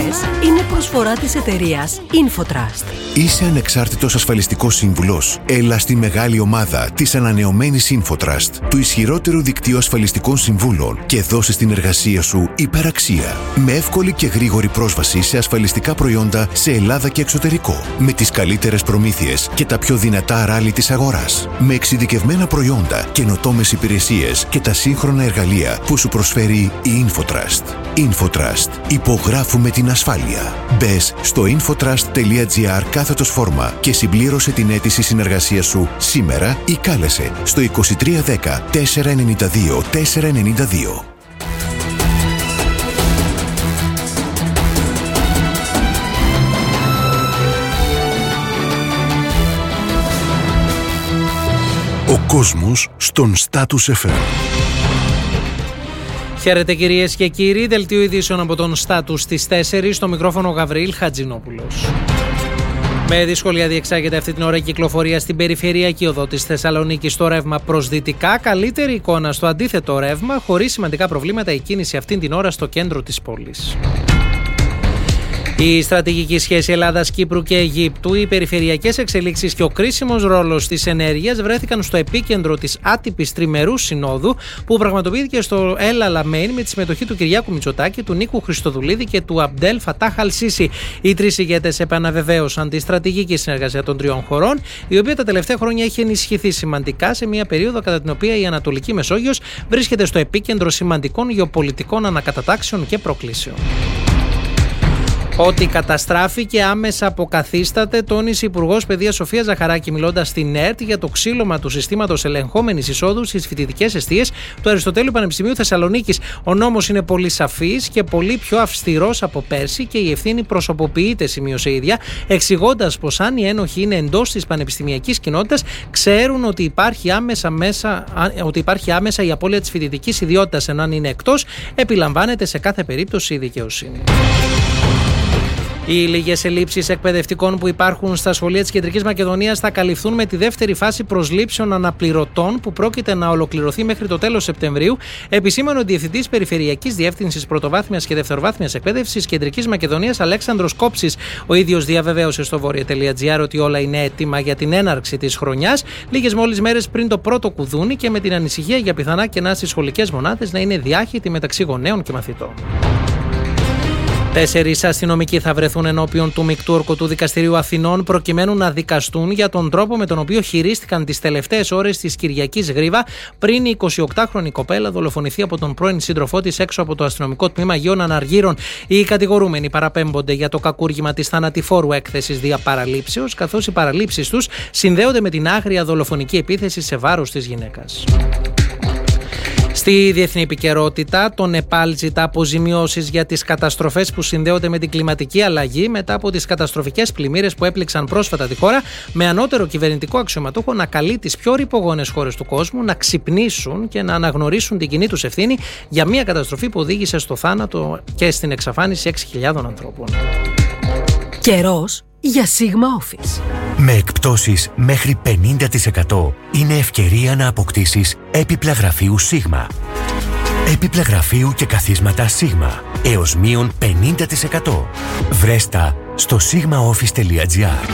πληρωμές είναι προσφορά της εταιρείας Infotrust. Είσαι ανεξάρτητος ασφαλιστικός σύμβουλος? Έλα στη μεγάλη ομάδα της ανανεωμένης Infotrust, του ισχυρότερου δικτύου ασφαλιστικών συμβούλων, και δώσε στην εργασία σου υπεραξία. Με εύκολη και γρήγορη πρόσβαση σε ασφαλιστικά προϊόντα σε Ελλάδα και εξωτερικό. Με τις καλύτερες προμήθειες και τα πιο δυνατά ράλι της αγοράς. Με εξειδικευμένα προϊόντα, καινοτόμες υπηρεσίες και τα σύγχρονα εργαλεία που σου προσφέρει η Infotrust. Infotrust. Υπογράφουμε την ασφάλεια. Μπες στο infotrust.gr/φόρμα και συμπλήρωσε την αίτηση συνεργασίας σου σήμερα ή κάλεσε στο 2310 492 492. Ο κόσμος στον Status FM. Χαίρετε κυρίες και κύριοι, δελτίο ειδήσεων από τον Status στις 4, στο μικρόφωνο Γαβριήλ Χατζηνόπουλος. Με δυσκολία διεξάγεται αυτή την ώρα η κυκλοφορία στην περιφερειακή οδό της Θεσσαλονίκης στο ρεύμα προς δυτικά. Καλύτερη εικόνα στο αντίθετο ρεύμα, χωρίς σημαντικά προβλήματα η κίνηση αυτήν την ώρα στο κέντρο της πόλης. Η στρατηγική σχέση Ελλάδας-Κύπρου και Αιγύπτου, οι περιφερειακές εξελίξεις και ο κρίσιμος ρόλος της ενέργειας βρέθηκαν στο επίκεντρο της άτυπης τριμερούς συνόδου που πραγματοποιήθηκε στο El Alamein με τη συμμετοχή του Κυριάκου Μητσοτάκη, του Νίκου Χριστοδουλίδη και του Αμπντέλ Φατάχ Αλ-Σίσι. Οι τρεις ηγέτες επαναβεβαίωσαν τη στρατηγική συνεργασία των τριών χωρών, η οποία τα τελευταία χρόνια έχει ενισχυθεί σημαντικά σε μια περίοδο κατά την οποία η Ανατολική Μεσόγειος βρίσκεται στο επίκεντρο σημαντικών γεωπολιτικών ανακατατάξεων και προκλήσεων. Ότι καταστράφηκε άμεσα αποκαθίσταται, τόνισε η Υπουργός Παιδείας Σοφία Ζαχαράκη μιλώντας στην ΕΡΤ για το ξύλωμα του συστήματος ελεγχόμενης εισόδου στις φοιτητικές εστίες του Αριστοτέλειου Πανεπιστημίου Θεσσαλονίκης. Ο νόμος είναι πολύ σαφής και πολύ πιο αυστηρός από πέρσι και η ευθύνη προσωποποιείται, σημείωσε η ίδια, εξηγώντας πως αν οι ένοχοι είναι εντός της πανεπιστημιακής κοινότητας, ξέρουν ότι υπάρχει άμεσα η απώλεια της φοιτητικής ιδιότητας, ενώ αν είναι εκτός, επιλαμβάνεται σε κάθε περίπτωση η δικαιοσύνη. Οι λίγες ελλείψεις εκπαιδευτικών που υπάρχουν στα σχολεία της Κεντρικής Μακεδονίας θα καλυφθούν με τη δεύτερη φάση προσλήψεων αναπληρωτών που πρόκειται να ολοκληρωθεί μέχρι το τέλος Σεπτεμβρίου, επισήμανε ο Διευθυντής Περιφερειακής Διεύθυνσης Πρωτοβάθμιας και Δευτεροβάθμιας Εκπαίδευσης Κεντρικής Μακεδονίας Αλέξανδρος Κόψης. Ο ίδιος διαβεβαίωσε στο Βόρεια.gr ότι όλα είναι έτοιμα για την έναρξη της χρονιάς, λίγες μόλις μέρες πριν το πρώτο κουδούνι και με την ανησυχία για πιθανά κενά στις σχολικές μονάδες να είναι διάχυτοι μεταξύ γονέων και μαθητών. 4 αστυνομικοί θα βρεθούν ενώπιον του Μεικτού Ορκωτού Δικαστηρίου Αθηνών προκειμένου να δικαστούν για τον τρόπο με τον οποίο χειρίστηκαν τις τελευταίες ώρες της Κυριακής Γρίβα πριν η 28χρονη κοπέλα δολοφονηθεί από τον πρώην σύντροφό της έξω από το αστυνομικό τμήμα Αγίων Αναργύρων. Οι κατηγορούμενοι παραπέμπονται για το κακούργημα της θανατηφόρου έκθεσης δια παραλήψεως, καθώς οι παραλήψεις τους συνδέονται με την άγρια δολοφονική επίθεση σε βάρος της γυναίκας. Στη διεθνή επικαιρότητα, το Νεπάλ ζητά αποζημιώσεις για τις καταστροφές που συνδέονται με την κλιματική αλλαγή μετά από τις καταστροφικές πλημμύρες που έπληξαν πρόσφατα τη χώρα, με ανώτερο κυβερνητικό αξιωματούχο να καλεί τις πιο ρυπογόνες χώρες του κόσμου να ξυπνήσουν και να αναγνωρίσουν την κοινή τους ευθύνη για μια καταστροφή που οδήγησε στο θάνατο και στην εξαφάνιση 6.000 ανθρώπων. Καιρός για Sigma Office. Με εκπτώσεις μέχρι 50% είναι ευκαιρία να αποκτήσεις έπιπλα γραφείου Sigma. Έπιπλα γραφείου και καθίσματα Sigma έως μείον 50%. Βρέστα στο sigmaoffice.gr.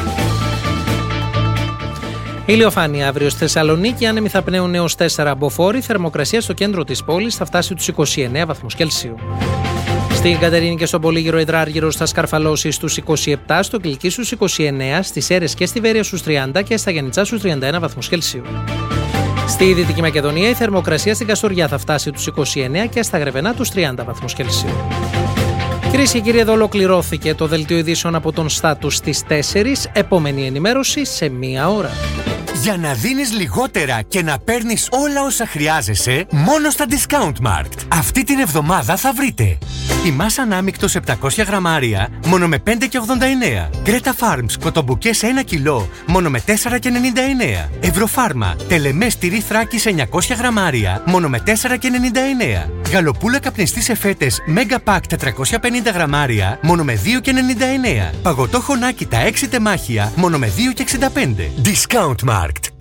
Ηλιοφάνεια αύριο στη Θεσσαλονίκη, άνεμοι θα πνέουν έως 4 αμποφόροι, θερμοκρασία στο κέντρο της πόλης θα φτάσει τους 29 βαθμούς Κελσίου. Στην Κατερίνη και στον Πολύγυρο Υδράργυρος θα σκαρφαλώσει στους 27, στο Κιλκί στους 29, στις Σέρρες και στη Βέρεια στους 30 και στα Γιαννιτσά στους 31 βαθμούς Κελσίου. Στη Δυτική Μακεδονία η θερμοκρασία στην Καστοριά θα φτάσει τους 29 και στα Γρεβενά τους 30 βαθμούς Κελσίου. Κυρίες και κύριοι, εδώ ολοκληρώθηκε το δελτίο ειδήσεων από τον Status στις 4. Επόμενη ενημέρωση σε 1 ώρα. Για να δίνεις λιγότερα και να παίρνεις όλα όσα χρειάζεσαι, μόνο στα Discount Markt. Αυτή την εβδομάδα θα βρείτε η μάσα ανάμεικτος 700 γραμμάρια μόνο με 5,89. Greta Farms κοτομπουκές 1 κιλό μόνο με 4,99. Ευρωφάρμα τελεμές τυρί Θράκης 900 γραμμάρια μόνο με 4,99. Γαλοπούλα καπνιστή σε φέτες Mega Pack 450 γραμμάρια μόνο με 2,99. Παγωτό χωνάκι τα 6 τεμάχια μόνο με 2,65. Discount Markt.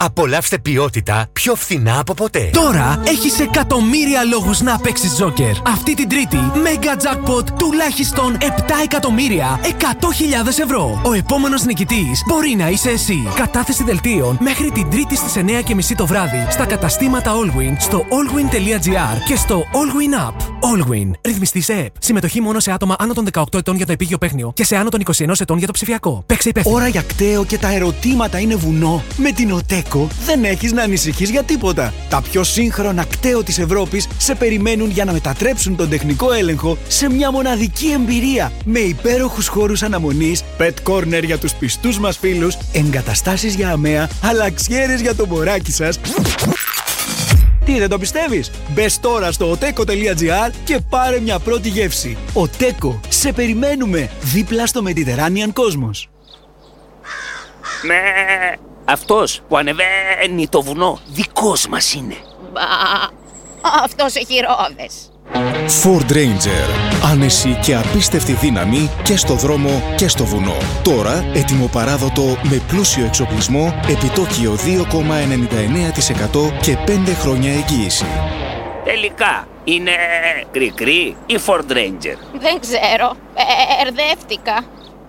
Απολαύστε ποιότητα πιο φθηνά από ποτέ. Τώρα έχεις εκατομμύρια λόγους να παίξεις Joker. Αυτή την Τρίτη, Mega Jackpot τουλάχιστον 7 εκατομμύρια 100.000 ευρώ. Ο επόμενος νικητής μπορεί να είσαι εσύ. Κατάθεση δελτίων μέχρι την Τρίτη στις 9:30 το βράδυ στα καταστήματα Allwyn, στο allwyn.gr και στο Allwyn App. Allwyn. Ρυθμιστή σε ΕΠ. Συμμετοχή μόνο σε άτομα άνω των 18 ετών για το επίγειο παίχνιο και σε άνω των 21 ετών για το ψηφιακό. Παίξε υπεύθυνα. Ώρα για κταίο και τα ερωτήματα είναι βουνό. Με την Οτέκο δεν έχεις να ανησυχείς για τίποτα. Τα πιο σύγχρονα κταίο της Ευρώπης σε περιμένουν για να μετατρέψουν τον τεχνικό έλεγχο σε μια μοναδική εμπειρία. Με υπέροχους χώρους αναμονής, pet corner για τους πιστούς μας φίλους, εγκαταστάσεις για αμαία, αλλαξιέρες για το μωράκι σας. Τι, δεν το πιστεύεις? Μπες τώρα στο oteco.gr και πάρε μια πρώτη γεύση. Οτέκο, σε περιμένουμε δίπλα στο Mediterranean Cosmos. Με αυτός που ανεβαίνει το βουνό δικός μας είναι. Αυτός έχει ρόδες. Ford Ranger. Άνεση και απίστευτη δύναμη και στο δρόμο και στο βουνό. Τώρα ετοιμοπαράδοτο με πλούσιο εξοπλισμό, επιτόκιο 2,99% και 5 χρόνια εγγύηση. Τελικά είναι κρικρή ή Ford Ranger? Δεν ξέρω. Ερδεύτηκα.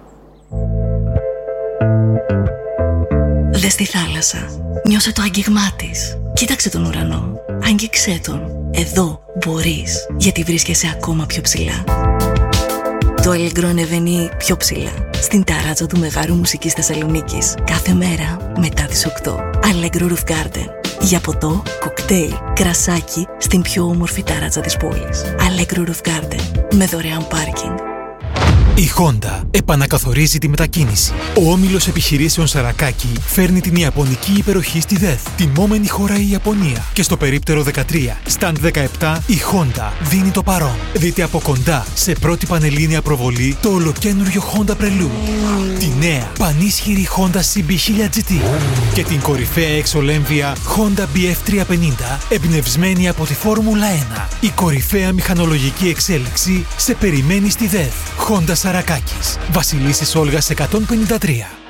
Δες τη θάλασσα. Νιώσε το άγγιγμά της. Κοίταξε τον ουρανό. Άγγιξέ τον. Εδώ μπορείς, γιατί βρίσκεσαι ακόμα πιο ψηλά. Το Allegro ανεβαίνει πιο ψηλά, στην ταράτσα του Μεγάρου Μουσικής Θεσσαλονίκης, κάθε μέρα μετά τις 8. Allegro Roof Garden. Για ποτό, κοκτέιλ, κρασάκι, στην πιο όμορφη ταράτσα της πόλης. Allegro Roof Garden, με δωρεάν πάρκινγκ. Η Honda επανακαθορίζει τη μετακίνηση. Ο όμιλος επιχειρήσεων Σαρακάκι φέρνει την ιαπωνική υπεροχή στη ΔΕΘ. Τιμόμενη χώρα η Ιαπωνία. Και στο περίπτερο 13, stand 17, η Honda δίνει το παρόν. Δείτε από κοντά, σε πρώτη πανελλήνια προβολή, το ολοκένουργιο Honda Prelude. Τη νέα, πανίσχυρη Honda CB1000 GT. Και την κορυφαία εξολέμβια Honda BF350, εμπνευσμένη από τη Φόρμουλα 1. Η κορυφαία μηχανολογική εξέλιξη σε περιμένει στη ΔΕΘ. Honda Σαρακάκης. Βασιλίσσης Όλγας 153.